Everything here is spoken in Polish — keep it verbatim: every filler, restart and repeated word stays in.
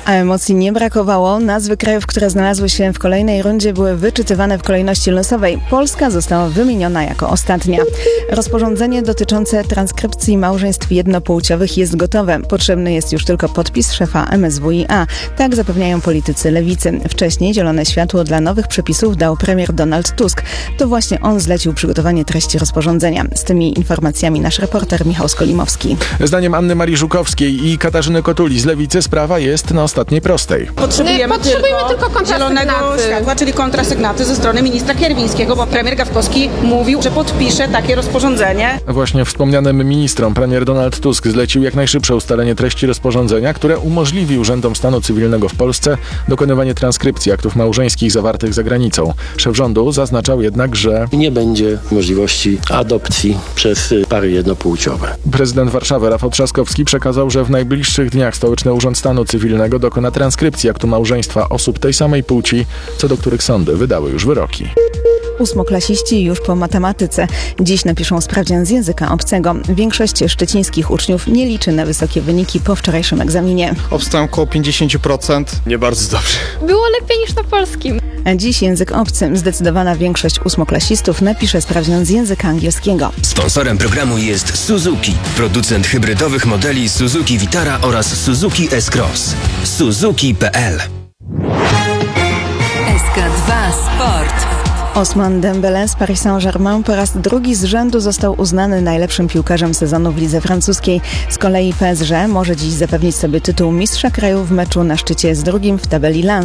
A emocji nie brakowało. Nazwy krajów, które znalazły się w kolejnej rundzie, były wyczytywane w kolejności losowej. Polska została wymieniona jako ostatnia. Rozporządzenie dotyczące transkrypcji małżeństw jednopłciowych jest gotowe. Potrzebny jest już tylko podpis szefa M S W i A. Tak zapewniają politycy lewicy. Wcześniej zielone światło dla nowych przepisów dał premier Donald Tusk. To właśnie on zlecił przygotowanie treści rozporządzenia. Z tymi informacjami nasz reporter Michał Skolimowski. Zdaniem Anny Marii Żukowskiej i Katarzyny Kotuli z lewicy sprawa jest na ostatniej prostej. Potrzebujemy, Potrzebujemy tylko, tylko zielonego światła, czyli kontrasygnaty ze strony ministra Kierwińskiego, bo premier Gawkowski mówił, że podpisze takie rozporządzenie. Właśnie wspomnianym ministrom premier Donald Tusk zlecił jak najszybsze ustalenie treści rozporządzenia, które umożliwi urzędom stanu cywilnego w Polsce dokonywanie transkrypcji aktów małżeńskich zawartych za granicą. Szef rządu zaznaczał jednak, że nie będzie możliwości adopcji przez pary jednopłciowe. Prezydent Warszawy Rafał Trzaskowski przekazał, że w najbliższych dniach Stołeczny Urząd Stanu Cywilnego dokona transkrypcji aktu małżeństwa osób tej samej płci, co do których sądy wydały już wyroki. Ósmoklasiści już po matematyce. Dziś napiszą sprawdzian z języka obcego. Większość szczecińskich uczniów nie liczy na wysokie wyniki po wczorajszym egzaminie. Obstałem około pięćdziesiąt procent. Nie bardzo dobrze. Było lepiej niż na polskim. A dziś język obcy. Zdecydowana większość ósmoklasistów napisze sprawdzian z języka angielskiego. Sponsorem programu jest Suzuki, producent hybrydowych modeli Suzuki Vitara oraz Suzuki S-Cross. Suzuki kropka p l. S K dwa Sport. Ousmane Dembélé z Paris Saint-Germain po raz drugi z rzędu został uznany najlepszym piłkarzem sezonu w lidze francuskiej. Z kolei P S G może dziś zapewnić sobie tytuł mistrza kraju w meczu na szczycie z drugim w tabeli Lens.